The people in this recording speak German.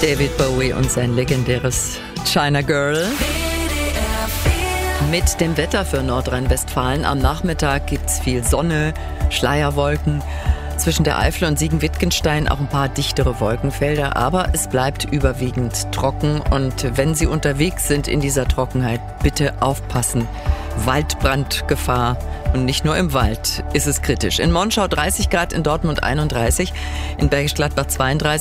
David Bowie und sein legendäres China Girl. Mit dem Wetter für Nordrhein-Westfalen. Am Nachmittag gibt's viel Sonne, Schleierwolken. Zwischen der Eifel und Siegen-Wittgenstein auch ein paar dichtere Wolkenfelder. Aber es bleibt überwiegend trocken. Und wenn Sie unterwegs sind in dieser Trockenheit, bitte aufpassen. Waldbrandgefahr. Und nicht nur im Wald ist es kritisch. In Monschau 30 Grad, in Dortmund 31, in Bergisch Gladbach 32.